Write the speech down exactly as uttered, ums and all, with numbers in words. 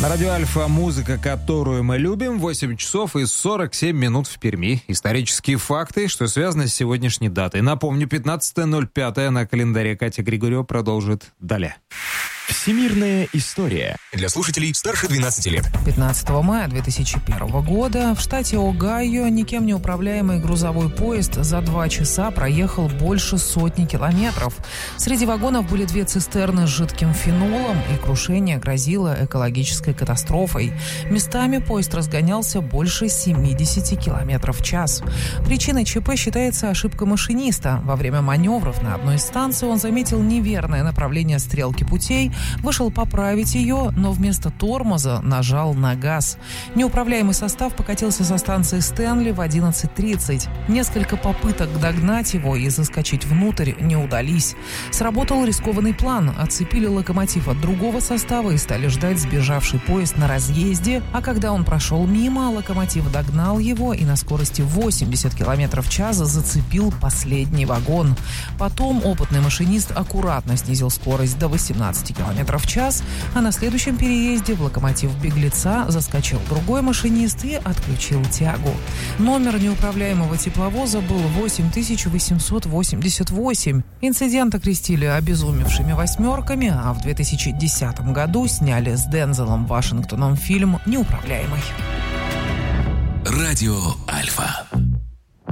На радио Альфа музыка, которую мы любим. восемь часов и сорок семь минут в Перми. Исторические факты, что связано с сегодняшней датой. Напомню, пятнадцатое ноль пятое на календаре. Катя Григорьева продолжит далее. Всемирная история. Для слушателей старше двенадцати лет. пятнадцатого мая две тысячи первого года в штате Огайо никем не управляемый грузовой поезд за два часа проехал больше сотни километров. Среди вагонов были две цистерны с жидким фенолом, и крушение грозило экологической катастрофой. Местами поезд разгонялся больше семидесяти километров в час. Причиной ЧП считается ошибка машиниста. Во время маневров на одной из станций он заметил неверное направление стрелки путей, вышел поправить ее, но вместо тормоза нажал на газ. Неуправляемый состав покатился со станции Стэнли в одиннадцать тридцать. Несколько попыток догнать его и заскочить внутрь не удались. Сработал рискованный план. Отцепили локомотив от другого состава и стали ждать сбежавший поезд на разъезде, а когда он прошел мимо, локомотив догнал его и на скорости восемьдесят километров в час зацепил последний вагон. Потом опытный машинист аккуратно снизил скорость до восемнадцати километров в час, а на следующем переезде в локомотив беглеца заскочил другой машинист и отключил тягу. Номер неуправляемого тепловоза был восемь тысяч восемьсот восемьдесят восемь. Инцидент окрестили обезумевшими восьмерками, а в две тысячи десятом году сняли с Дензелом Вашингтоном фильм «Неуправляемый». Радио Альфа.